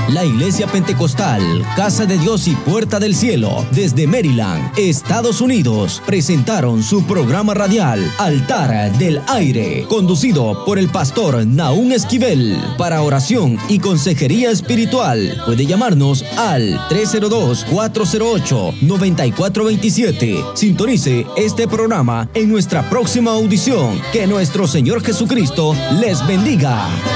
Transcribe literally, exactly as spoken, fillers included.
La Iglesia Pentecostal, Casa de Dios y Puerta del Cielo, desde Maryland, Estados Unidos, presentaron su programa radial Altar del Aire, conducido por el pastor Nahum Esquivel. Para oración y consejería espiritual, puede llamarnos al tres cero dos, cuatro cero ocho, nueve cuatro dos siete. Sintonice este programa en nuestra próxima audición. Que nuestro Señor Jesucristo les bendiga.